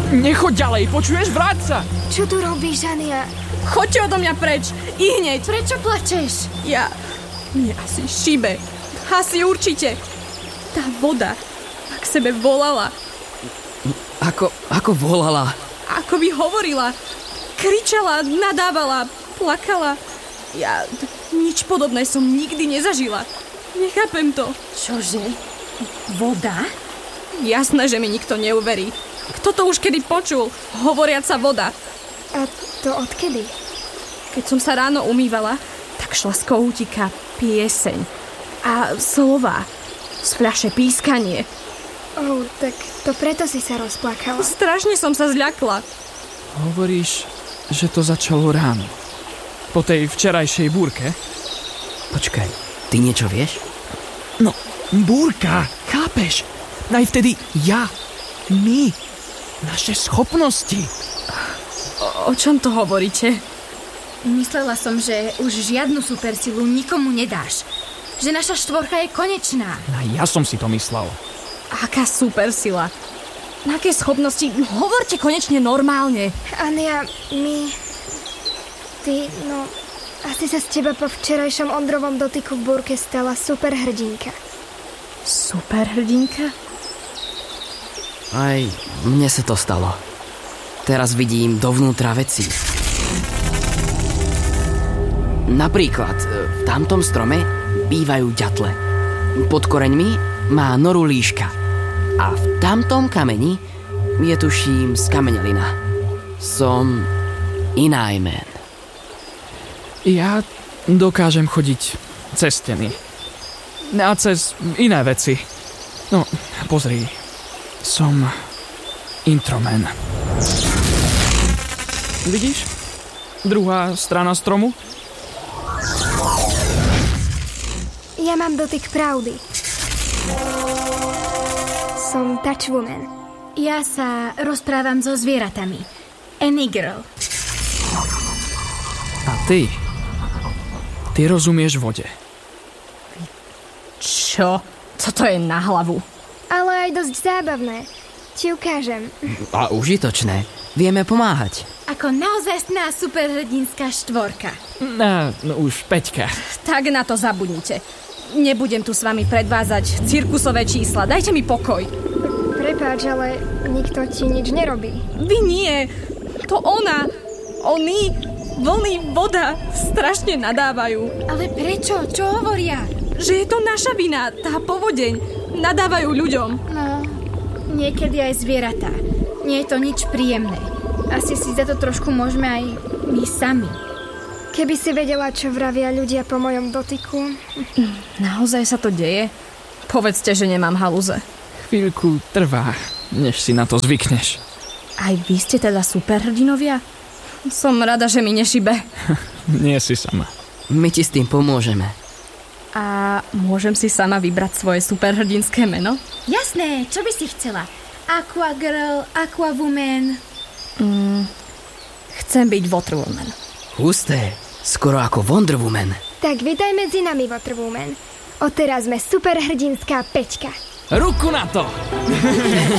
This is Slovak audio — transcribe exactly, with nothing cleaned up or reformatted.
Nechoď ďalej, počuješ? Vráť sa! Čo tu robíš, Ania? Choďte odo mňa preč, i hneď. Prečo plačeš? Ja... Mne asi šibe. Asi určite. Tá voda k sebe volala. Ako, ako volala? Ako by hovorila. Kričala, nadávala, plakala. Ja nič podobné som nikdy nezažila. Nechápem to. Čože? Voda? Jasné, že mi nikto neuverí. Kto to už kedy počul? Hovoriaca voda. A to odkedy? Keď som sa ráno umývala, tak šla z kohútika pieseň. A slova. Z fľaše pískanie. Oh, tak to preto si sa rozplakala. Strašne som sa zľakla. Hovoríš, že to začalo ráno. Po tej včerajšej búrke? Počkaj, ty niečo vieš? No, búrka, chápeš? Aj vtedy ja, my, naše schopnosti. O, o čom to hovoríte? Myslela som, že už žiadnu supersilu nikomu nedáš. Že naša štvorka je konečná. A ja som si to myslel. Aká supersila. Aké schopnosti? Hovorte konečne normálne. Ania, my... Ty, no... Asi sa z teba po včerajšom Ondrovom dotyku v búrke stala superhrdinka. Superhrdinka? Aj mne sa to stalo. Teraz vidím dovnútra veci. Napríklad, v tamtom strome bývajú ďatle. Pod koreňmi má noru líška. A v tamtom kameni je tuším skamenelina. Som Inajmen. Ja dokážem chodiť cez steny. A cez iné veci. No, pozri. Som Introman. Vidíš? Druhá strana stromu? Ja mám dotyk pravdy. Som Touchwoman. Ja sa rozprávam so zvieratami. Any girl. A ty? Ty rozumieš vode. Čo? Toto je na hlavu. Ale aj dosť zábavné. Ti ukážem. A užitočné. Vieme pomáhať. Ako naozajstná superhrdinská štvorka. No, no už Peťka. Tak na to zabudnite. Nebudem tu s vami predvázať cirkusové čísla. Dajte mi pokoj. Prepáč, ale nikto ti nič nerobí. Vy nie. To ona. Oni. Vlny, voda. Strašne nadávajú. Ale prečo? Čo hovoria? Že je to naša vina. Tá povodeň. Nadávajú ľuďom. No, niekedy aj zvieratá. Nie je to nič príjemné. Asi si za to trošku môžeme aj my sami. Keby si vedela, čo vravia ľudia po mojom dotyku. Naozaj sa to deje? Povedzte, že nemám halúze. Chvíľku trvá, než si na to zvykneš. Aj vy ste teda superhrdinovia? Som rada, že mi nešibe. Nie si sama. My ti s tým pomôžeme. A môžem si sama vybrať svoje superhrdinské meno? Jasné, čo by si chcela? Aquagirl, Aquawoman. Mm, chcem byť Waterwoman. Husté, skoro ako Wonder Woman. Tak vitaj medzi nami, Waterwoman. Odteraz sme superhrdinská Peťka. Ruku na to!